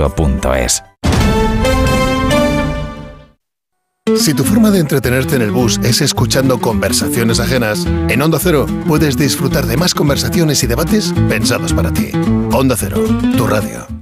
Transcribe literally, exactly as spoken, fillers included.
seguro punto es. Si tu forma de entretenerte en el bus es escuchando conversaciones ajenas, en Onda Cero puedes disfrutar de más conversaciones y debates pensados para ti. Onda Cero, tu radio.